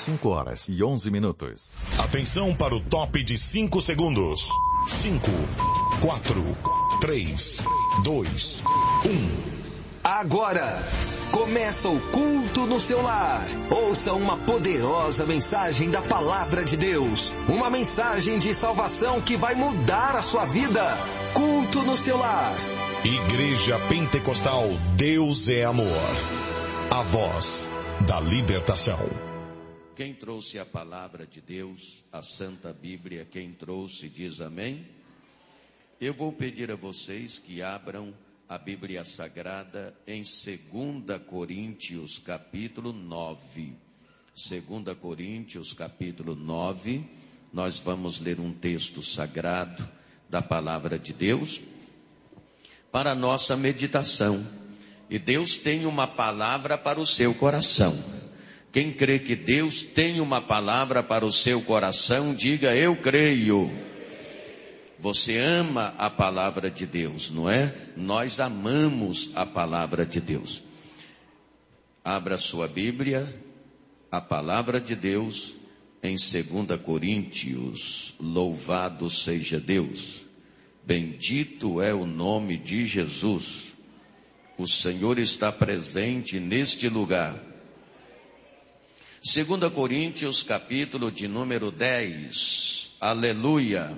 5h11. Atenção para o top de 5 segundos. 5, 4, 3, 2, 1. Agora, começa o culto no seu lar. Ouça uma poderosa mensagem da Palavra de Deus. Uma mensagem de salvação que vai mudar a sua vida. Culto no seu lar. Igreja Pentecostal Deus é Amor. A voz da libertação. Quem trouxe a Palavra de Deus, a Santa Bíblia, quem trouxe diz amém? Eu vou pedir a vocês que abram a Bíblia Sagrada em 2 Coríntios capítulo 9. 2 Coríntios capítulo 9, nós vamos ler um texto sagrado da Palavra de Deus para a nossa meditação. E Deus tem uma palavra para o seu coração. Quem crê que Deus tem uma palavra para o seu coração, diga: eu creio. Você ama a palavra de Deus, não é? Nós amamos a palavra de Deus. Abra sua Bíblia, a palavra de Deus, em 2 Coríntios. Louvado seja Deus. Bendito é o nome de Jesus. O Senhor está presente neste lugar. 2 Coríntios, capítulo de número 10. Aleluia.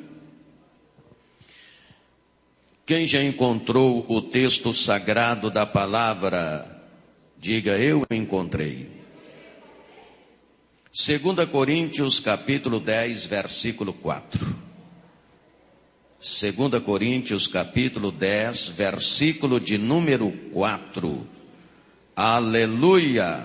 Quem já encontrou o texto sagrado da palavra, diga: eu encontrei. 2 Coríntios capítulo 10, versículo 4. 2 Coríntios capítulo 10, versículo de número 4. Aleluia.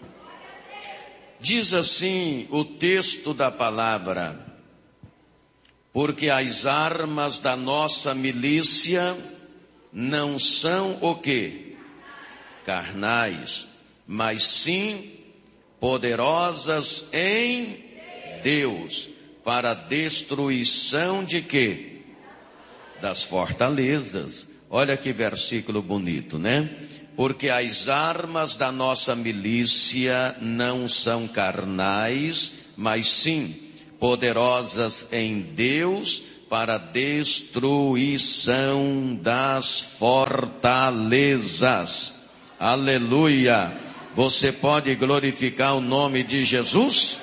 Diz assim o texto da palavra: porque as armas da nossa milícia não são o quê? Carnais, mas sim poderosas em Deus, para a destruição de quê? Das fortalezas. Olha que versículo bonito, né? Porque as armas da nossa milícia não são carnais, mas sim poderosas em Deus para a destruição das fortalezas. Aleluia! Você pode glorificar o nome de Jesus?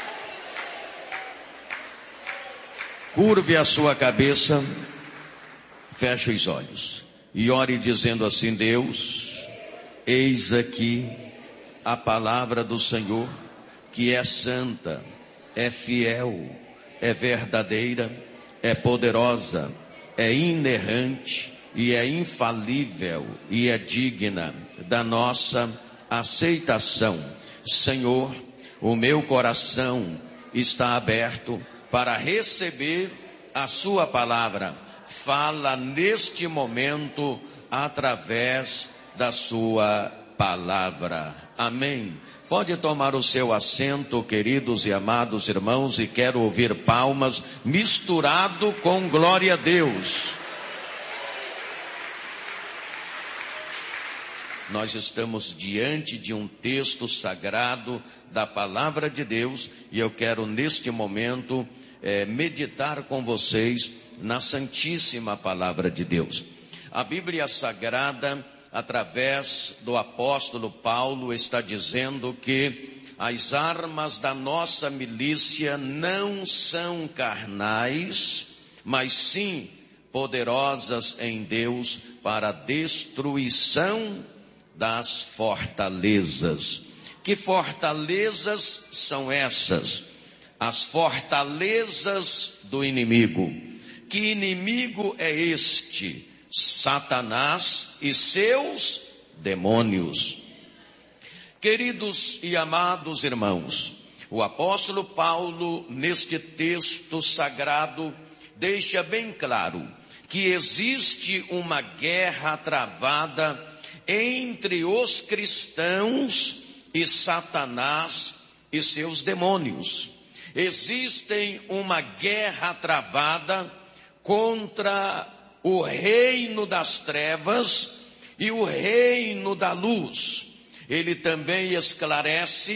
Curve a sua cabeça, feche os olhos e ore dizendo assim: Deus, eis aqui a palavra do Senhor, que é santa, é fiel, é verdadeira, é poderosa, é inerrante e é infalível e é digna da nossa aceitação. Senhor, o meu coração está aberto para receber a sua palavra. Fala neste momento através da sua palavra. Amém. Pode tomar o seu assento, queridos e amados irmãos, e quero ouvir palmas misturado com glória a Deus. Nós estamos diante de um texto sagrado da palavra de Deus e eu quero neste momento meditar com vocês na santíssima palavra de Deus. A Bíblia Sagrada, através do apóstolo Paulo, está dizendo que as armas da nossa milícia não são carnais, mas sim poderosas em Deus para a destruição das fortalezas. Que fortalezas são essas? As fortalezas do inimigo. Que inimigo é este? Satanás e seus demônios. Queridos e amados irmãos, o apóstolo Paulo, neste texto sagrado, deixa bem claro que existe uma guerra travada entre os cristãos e Satanás e seus demônios. Existe uma guerra travada contra o reino das trevas e o reino da luz. Ele também esclarece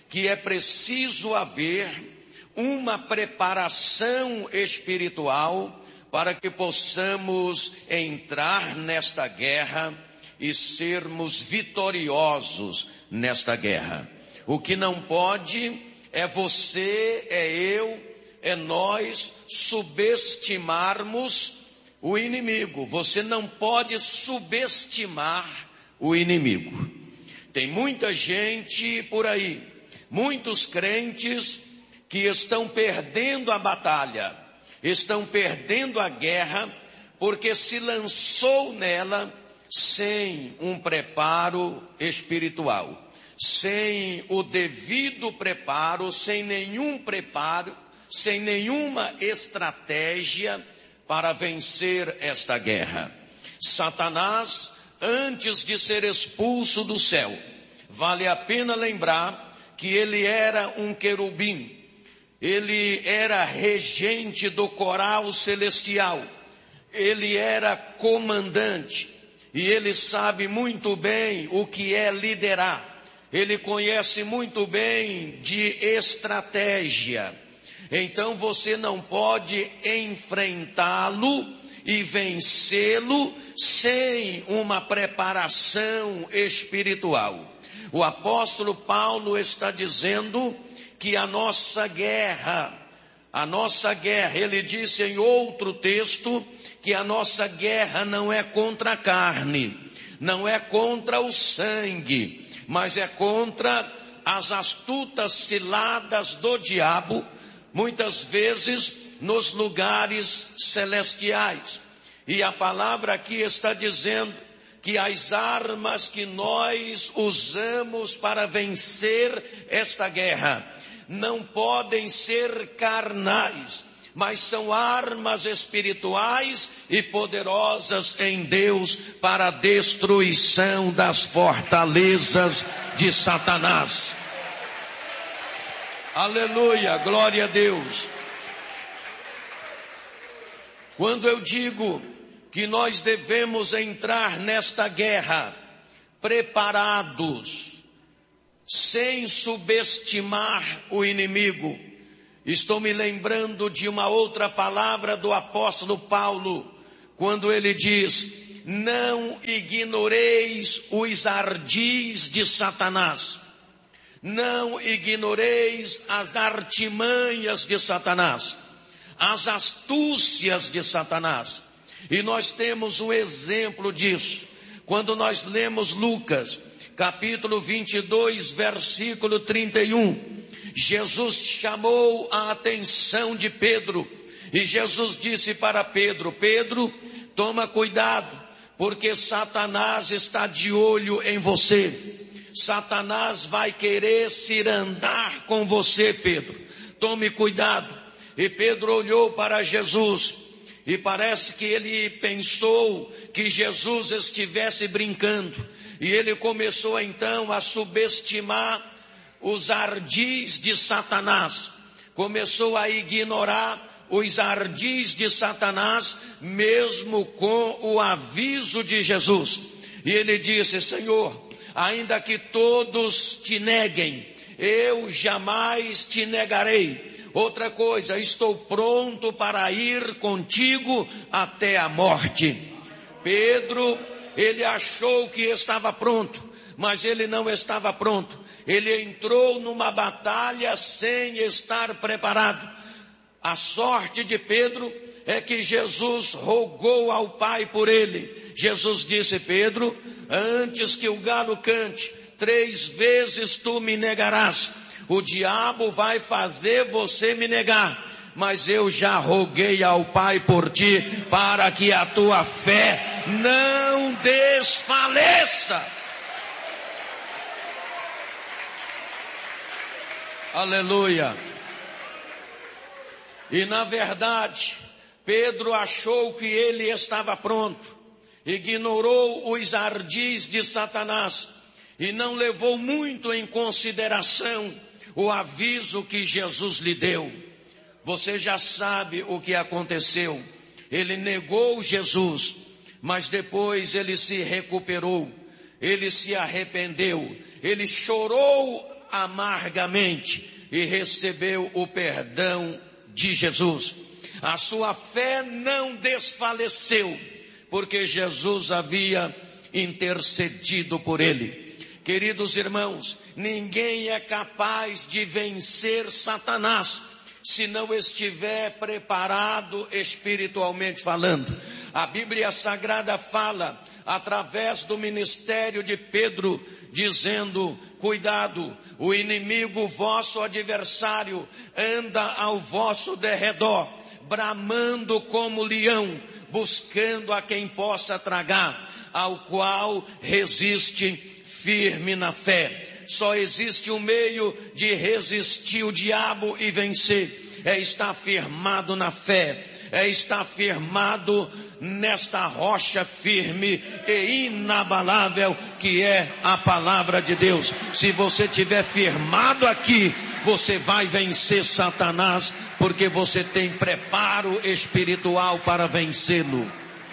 que é preciso haver uma preparação espiritual para que possamos entrar nesta guerra e sermos vitoriosos nesta guerra. O que não pode é você, é eu, é nós subestimarmos o inimigo. Você não pode subestimar o inimigo. Tem muita gente por aí, muitos crentes que estão perdendo a batalha, estão perdendo a guerra, porque se lançou nela sem um preparo espiritual, sem o devido preparo, sem nenhum preparo, sem nenhuma estratégia para vencer esta guerra. Satanás, antes de ser expulso do céu, vale a pena lembrar que ele era um querubim, ele era regente do coral celestial, ele era comandante, e ele sabe muito bem o que é liderar, ele conhece muito bem de estratégia. Então você não pode enfrentá-lo e vencê-lo sem uma preparação espiritual. O apóstolo Paulo está dizendo que a nossa guerra, ele disse em outro texto que a nossa guerra não é contra a carne, não é contra o sangue, mas é contra as astutas ciladas do diabo, muitas vezes nos lugares celestiais. E a palavra aqui está dizendo que as armas que nós usamos para vencer esta guerra não podem ser carnais, mas são armas espirituais e poderosas em Deus para a destruição das fortalezas de Satanás. Aleluia, glória a Deus. Quando eu digo que nós devemos entrar nesta guerra preparados, sem subestimar o inimigo, estou me lembrando de uma outra palavra do apóstolo Paulo, quando ele diz: não ignoreis os ardis de Satanás, não ignoreis as artimanhas de Satanás, as astúcias de Satanás. E nós temos um exemplo disso, quando nós lemos Lucas, capítulo 22, versículo 31, Jesus chamou a atenção de Pedro, e Jesus disse para Pedro: Pedro, toma cuidado, porque Satanás está de olho em você. Satanás vai querer cirandar com você, Pedro. Tome cuidado. E Pedro olhou para Jesus, e parece que ele pensou que Jesus estivesse brincando. E ele começou então a subestimar os ardis de Satanás. Começou a ignorar os ardis de Satanás, mesmo com o aviso de Jesus. E ele disse: Senhor, ainda que todos te neguem, eu jamais te negarei. Outra coisa, estou pronto para ir contigo até a morte. Pedro, ele achou que estava pronto, mas ele não estava pronto. Ele entrou numa batalha sem estar preparado. A sorte de Pedro é que Jesus rogou ao Pai por ele. Jesus disse: Pedro, antes que o galo cante, 3 vezes tu me negarás. O diabo vai fazer você me negar, mas eu já roguei ao Pai por ti, para que a tua fé não desfaleça. Aleluia. E na verdade, Pedro achou que ele estava pronto, ignorou os ardis de Satanás e não levou muito em consideração o aviso que Jesus lhe deu. Você já sabe o que aconteceu. Ele negou Jesus, mas depois ele se recuperou, ele se arrependeu, ele chorou amargamente e recebeu o perdão de Jesus. A sua fé não desfaleceu, porque Jesus havia intercedido por ele. Queridos irmãos, ninguém é capaz de vencer Satanás se não estiver preparado espiritualmente falando. A Bíblia Sagrada fala, através do ministério de Pedro, dizendo: cuidado, o inimigo, vosso adversário, anda ao vosso derredor, bramando como leão, buscando a quem possa tragar, ao qual resiste firme na fé. Só existe um meio de resistir o diabo e vencer, é estar firmado na fé, é estar firmado nesta rocha firme e inabalável que é a palavra de Deus. Se você estiver firmado aqui, você vai vencer Satanás, porque você tem preparo espiritual para vencê-lo.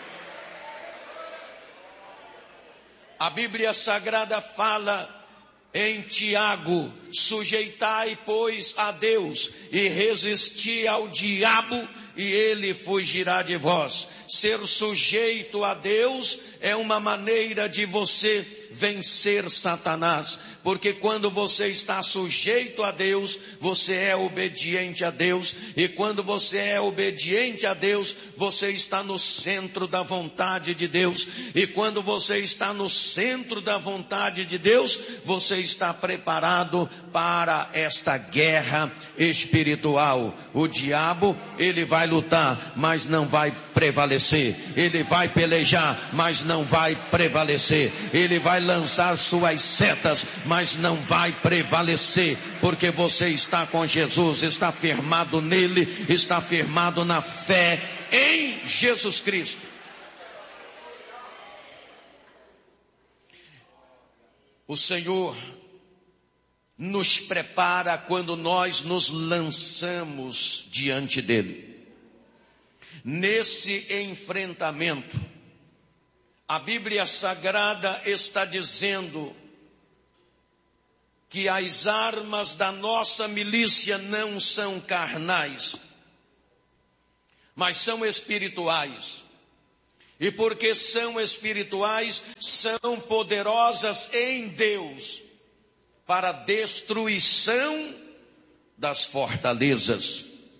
A Bíblia Sagrada fala em Tiago: sujeitai, pois, a Deus e resisti ao diabo, e ele fugirá de vós. Ser sujeito a Deus é uma maneira de você vencer Satanás, porque quando você está sujeito a Deus, você é obediente a Deus, e quando você é obediente a Deus, você está no centro da vontade de Deus, e quando você está no centro da vontade de Deus, você está preparado para esta guerra espiritual. O diabo, ele vai lutar, mas não vai prevalecer. Ele vai pelejar, mas não vai prevalecer. Ele vai lançar suas setas, mas não vai prevalecer, porque você está com Jesus, está firmado nele, está firmado na fé em Jesus Cristo. O Senhor nos prepara quando nós nos lançamos diante dele. Nesse enfrentamento, a Bíblia Sagrada está dizendo que as armas da nossa milícia não são carnais, mas são espirituais. E porque são espirituais, são poderosas em Deus para a destruição das fortalezas.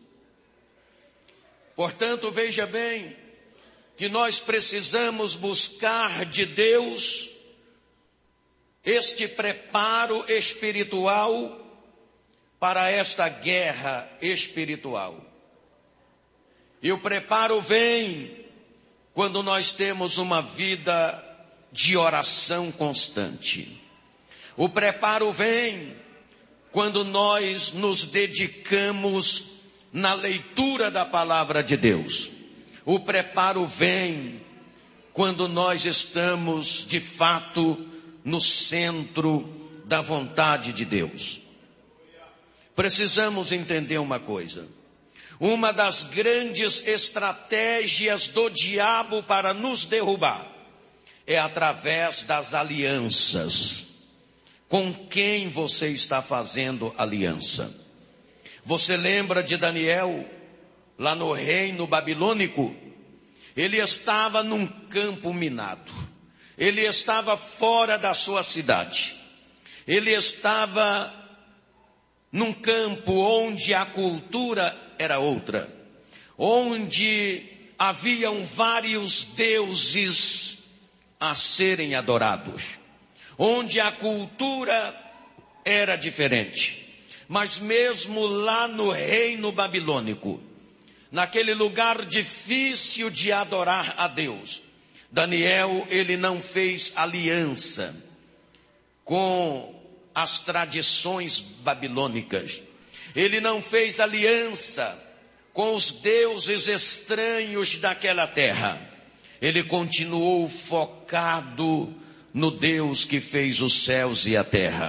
Portanto, veja bem, que nós precisamos buscar de Deus este preparo espiritual para esta guerra espiritual. E o preparo vem quando nós temos uma vida de oração constante. O preparo vem quando nós nos dedicamos na leitura da palavra de Deus. O preparo vem quando nós estamos, de fato, no centro da vontade de Deus. Precisamos entender uma coisa. Uma das grandes estratégias do diabo para nos derrubar é através das alianças. Com quem você está fazendo aliança? Você lembra de Daniel, lá no reino babilônico? Ele estava num campo minado. Ele estava fora da sua cidade. Ele estava num campo onde a cultura era outra, onde haviam vários deuses a serem adorados, onde a cultura era diferente. Mas mesmo lá no reino babilônico, naquele lugar difícil de adorar a Deus, Daniel, ele não fez aliança com as tradições babilônicas. Ele não fez aliança com os deuses estranhos daquela terra. Ele continuou focado no Deus que fez os céus e a terra.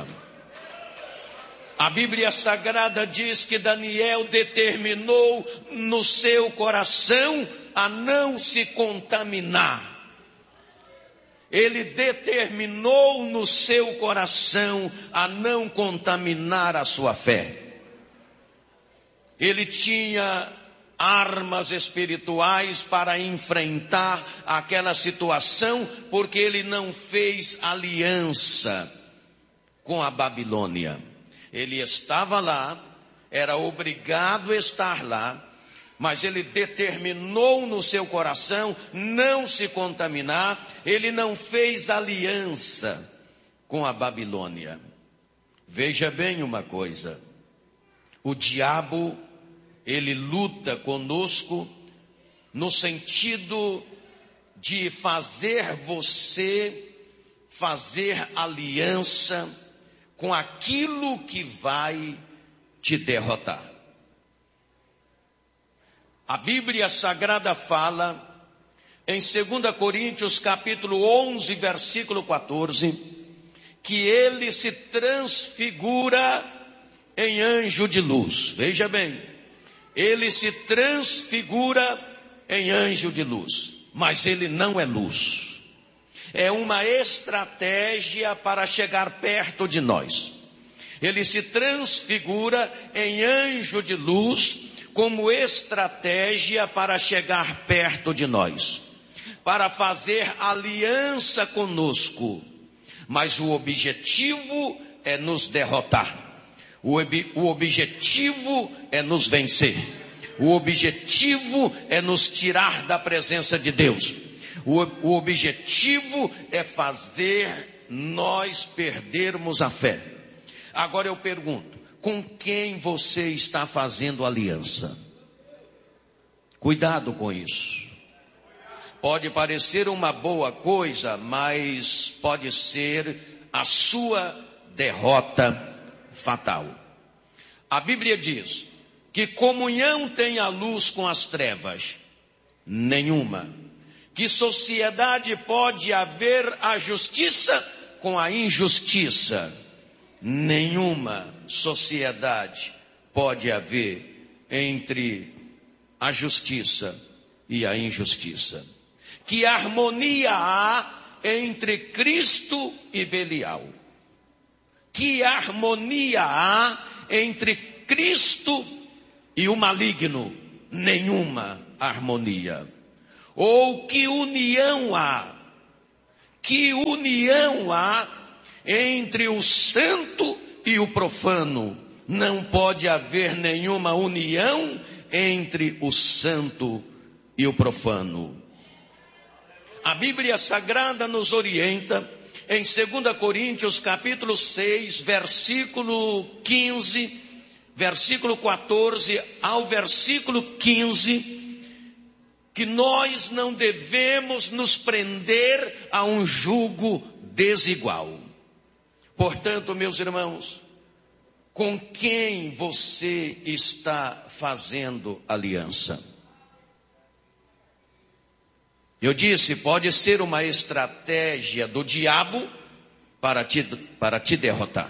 A Bíblia Sagrada diz que Daniel determinou no seu coração a não se contaminar. ele determinou no seu coração a não contaminar a sua fé. Ele tinha armas espirituais para enfrentar aquela situação, porque ele não fez aliança com a Babilônia. Ele estava lá, era obrigado a estar lá, mas ele determinou no seu coração não se contaminar. Ele não fez aliança com a Babilônia. Veja bem uma coisa, o diabo, ele luta conosco no sentido de fazer você fazer aliança com aquilo que vai te derrotar. A Bíblia Sagrada fala em 2 Coríntios capítulo 11, versículo 14, que ele se transfigura em anjo de luz. Veja bem, ele se transfigura em anjo de luz, mas ele não é luz. É uma estratégia para chegar perto de nós. Ele se transfigura em anjo de luz como estratégia para chegar perto de nós, para fazer aliança conosco. Mas o objetivo é nos derrotar. O objetivo é nos vencer. O objetivo é nos tirar da presença de Deus. O objetivo é fazer nós perdermos a fé. Agora eu pergunto, com quem você está fazendo aliança? Cuidado com isso. Pode parecer uma boa coisa, mas pode ser a sua derrota fatal. A Bíblia diz que comunhão tem a luz com as trevas? Nenhuma. Que sociedade pode haver a justiça com a injustiça? Nenhuma sociedade pode haver entre a justiça e a injustiça. Que harmonia há entre Cristo e Belial? Que harmonia há entre Cristo e o maligno? Nenhuma harmonia. Ou que união há? Que união há entre o santo e o profano? Não pode haver nenhuma união entre o santo e o profano. A Bíblia Sagrada nos orienta em 2 Coríntios capítulo 6, versículo 15, versículo 14 ao versículo 15, que nós não devemos nos prender a um jugo desigual. Portanto, meus irmãos, com quem você está fazendo aliança? Eu disse, pode ser uma estratégia do diabo para te derrotar.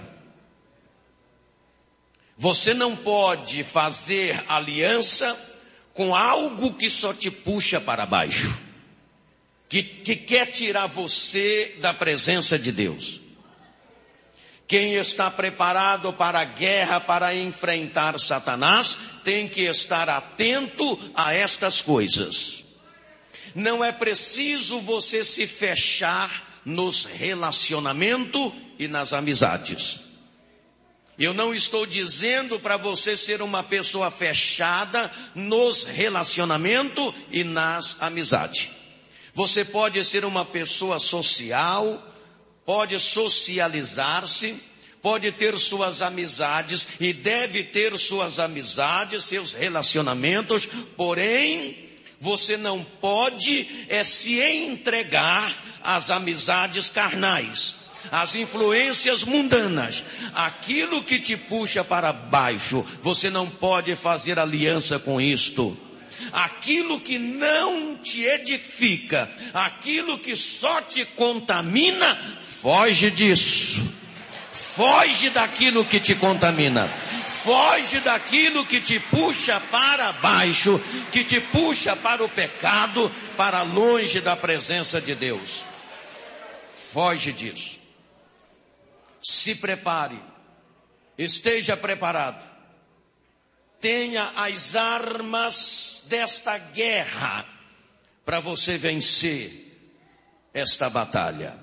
Você não pode fazer aliança com algo que só te puxa para baixo, que quer tirar você da presença de Deus. Quem está preparado para a guerra, para enfrentar Satanás, tem que estar atento a estas coisas. Não é preciso você se fechar nos relacionamentos e nas amizades. Eu não estou dizendo para você ser uma pessoa fechada nos relacionamentos e nas amizades. Você pode ser uma pessoa social, pode socializar-se, pode ter suas amizades e deve ter suas amizades, seus relacionamentos, porém, você não pode se entregar às amizades carnais, às influências mundanas, aquilo que te puxa para baixo. Você não pode fazer aliança com isto. Aquilo que não te edifica, aquilo que só te contamina, foge disso. Foge daquilo que te contamina. Foge daquilo que te puxa para baixo, que te puxa para o pecado, para longe da presença de Deus. Foge disso. Se prepare. Esteja preparado. Tenha as armas desta guerra para você vencer esta batalha.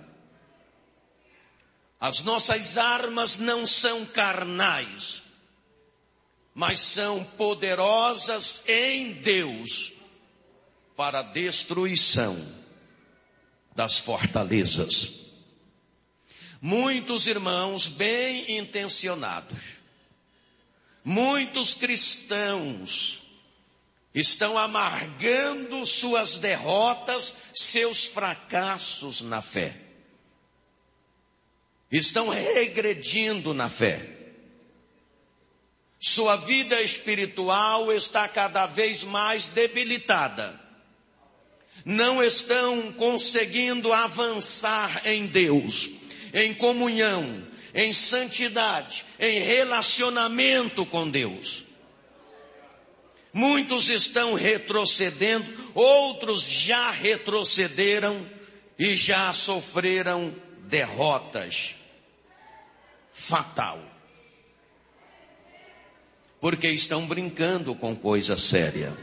As nossas armas não são carnais, mas são poderosas em Deus para a destruição das fortalezas. Muitos irmãos bem intencionados, muitos cristãos estão amargando suas derrotas, seus fracassos na fé. Estão regredindo na fé. Sua vida espiritual está cada vez mais debilitada. Não estão conseguindo avançar em Deus, em comunhão, em santidade, em relacionamento com Deus. Muitos estão retrocedendo, outros já retrocederam e já sofreram derrotas. Fatal. Porque estão brincando com coisa séria.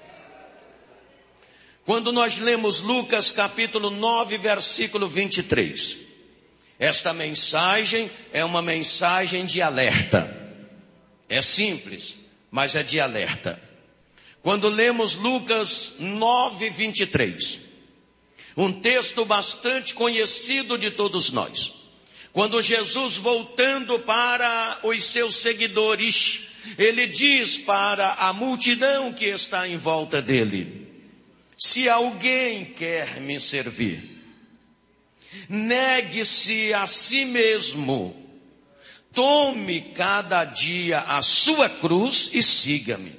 Quando nós lemos Lucas capítulo 9, versículo 23, esta mensagem é uma mensagem de alerta. É simples, mas é de alerta. Quando lemos Lucas 9, 23, um texto bastante conhecido de todos nós. Quando Jesus, voltando para os seus seguidores, ele diz para a multidão que está em volta dele: se alguém quer me servir, negue-se a si mesmo, tome cada dia a sua cruz e siga-me.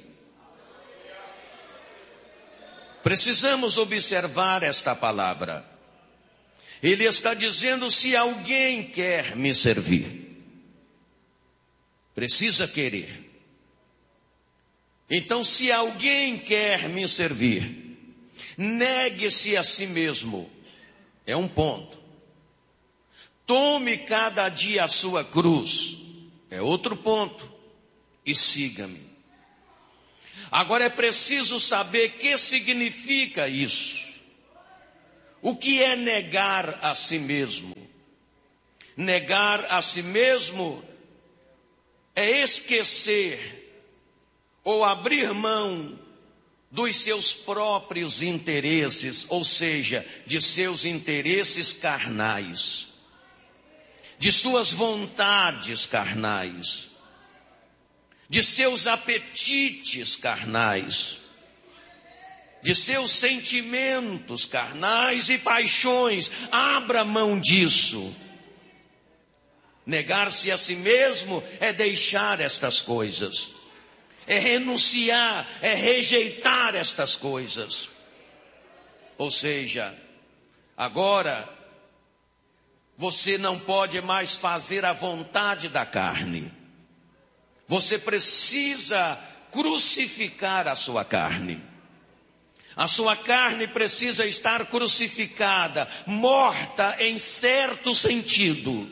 Precisamos observar esta palavra. Ele está dizendo: se alguém quer me servir, precisa querer. Então, se alguém quer me servir, negue-se a si mesmo. É um ponto. Tome cada dia a sua cruz. É outro ponto. E siga-me. Agora é preciso saber o que significa isso. O que é negar a si mesmo? Negar a si mesmo é esquecer ou abrir mão dos seus próprios interesses, ou seja, de seus interesses carnais, de suas vontades carnais, de seus apetites carnais, de seus sentimentos carnais e paixões. Abra mão disso. Negar-se a si mesmo é deixar estas coisas, é renunciar, é rejeitar estas coisas. Ou seja, agora você não pode mais fazer a vontade da carne. Você precisa crucificar a sua carne. A sua carne precisa estar crucificada, morta em certo sentido.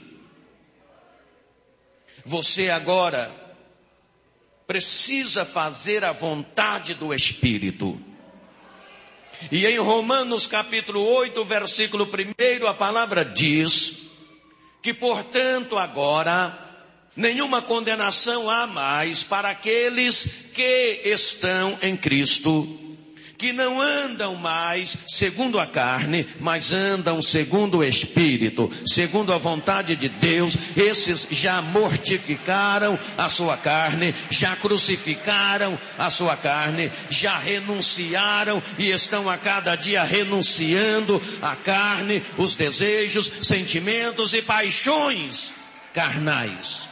Você agora precisa fazer a vontade do Espírito. E em Romanos capítulo 8, versículo 1, a palavra diz que, portanto, agora nenhuma condenação há mais para aqueles que estão em Cristo, que não andam mais segundo a carne, mas andam segundo o Espírito, segundo a vontade de Deus. Esses já mortificaram a sua carne, já crucificaram a sua carne, já renunciaram e estão a cada dia renunciando a carne, os desejos, sentimentos e paixões carnais.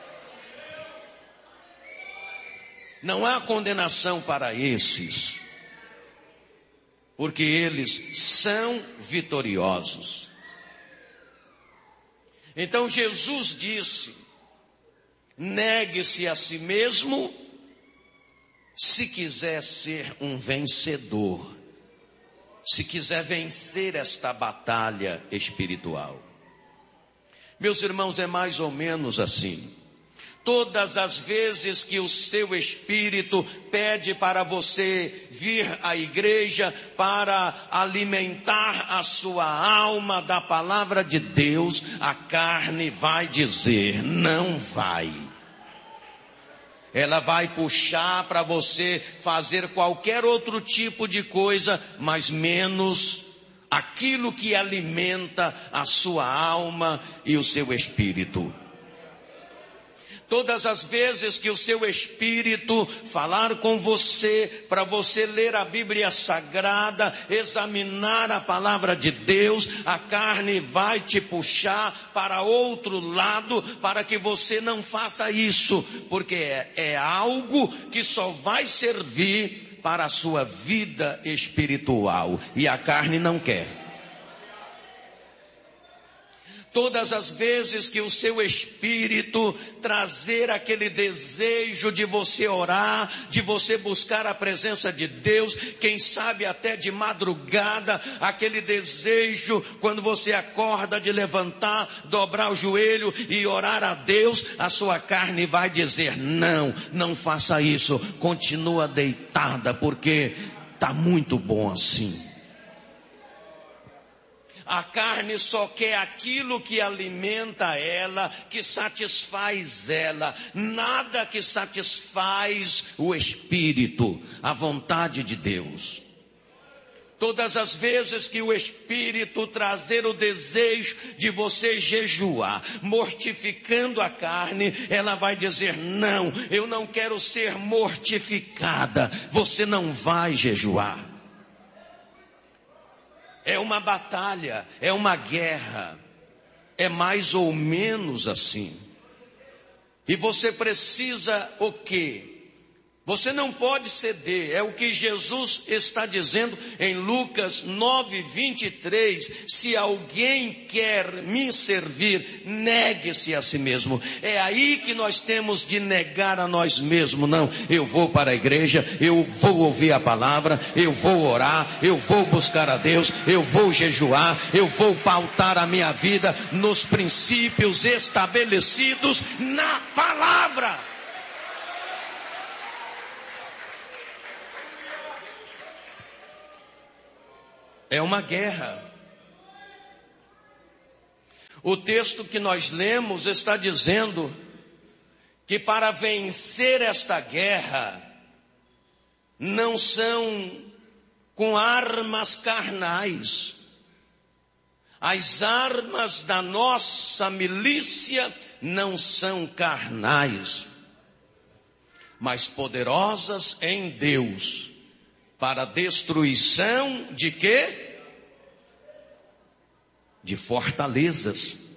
Não há condenação para esses, porque eles são vitoriosos. Então Jesus disse: negue-se a si mesmo, se quiser ser um vencedor, se quiser vencer esta batalha espiritual. Meus irmãos, é mais ou menos assim. Todas as vezes que o seu espírito pede para você vir à igreja para alimentar a sua alma da palavra de Deus, a carne vai dizer, não vai. Ela vai puxar para você fazer qualquer outro tipo de coisa, mas menos aquilo que alimenta a sua alma e o seu espírito. Todas as vezes que o seu espírito falar com você, para você ler a Bíblia Sagrada, examinar a palavra de Deus, a carne vai te puxar para outro lado, para que você não faça isso, porque é algo que só vai servir para a sua vida espiritual, e a carne não quer. Todas as vezes que o seu espírito trazer aquele desejo de você orar, de você buscar a presença de Deus, quem sabe até de madrugada, aquele desejo quando você acorda de levantar, dobrar o joelho e orar a Deus, a sua carne vai dizer, não faça isso, continua deitada, porque está muito bom assim. A carne só quer aquilo que alimenta ela, que satisfaz ela. Nada que satisfaz o espírito, a vontade de Deus. Todas as vezes que o espírito trazer o desejo de você jejuar, mortificando a carne, ela vai dizer, não, eu não quero ser mortificada. Você não vai jejuar. É uma batalha, é uma guerra, é mais ou menos assim. E você precisa o quê? Você não pode ceder, é o que Jesus está dizendo em Lucas 9:23. Se alguém quer me servir, negue-se a si mesmo. É aí que nós temos de negar a nós mesmos. Não, eu vou para a igreja, eu vou ouvir a palavra, eu vou orar, eu vou buscar a Deus, eu vou jejuar, eu vou pautar a minha vida nos princípios estabelecidos na palavra. É uma guerra. O texto que nós lemos está dizendo que para vencer esta guerra não são com armas carnais. As armas da nossa milícia não são carnais, mas poderosas em Deus. Para destruição de quê? De fortalezas.